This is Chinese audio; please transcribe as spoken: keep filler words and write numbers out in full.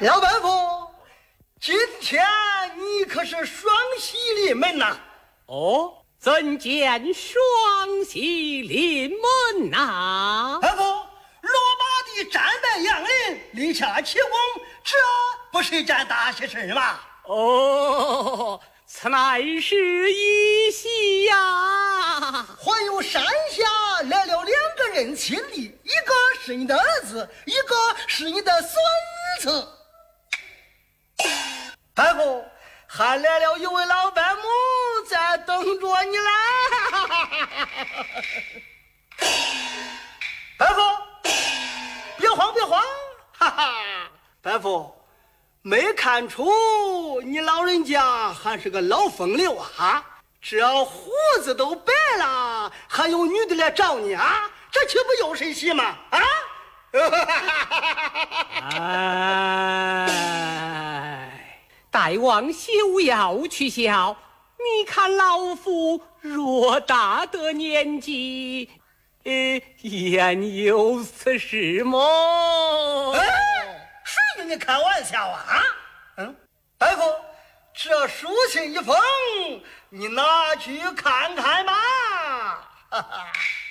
老板夫，今天你可是双喜临门呐！ 哦，怎见双喜临门呐？ 板夫，罗马的战败杨林，立下奇功，这不是一件大喜事吗？ 哦，此乃是一喜呀！ 还有山下来了两个人亲的，一个是你的儿子，一个是你的孙子。板夫，还来了一位老板母在等着你来。板夫，别慌别慌，哈哈，板夫，没看出你老人家还是个老风流啊！这胡子都白了，还有女的来找你啊？这岂不又是喜吗？啊！ 哎，大王休要取笑，你看老夫偌大的年纪，呃，焉有此事么？ 哎，谁跟你开玩笑啊？啊，嗯，白夫，这书信一封，你拿去看看吧。哈哈。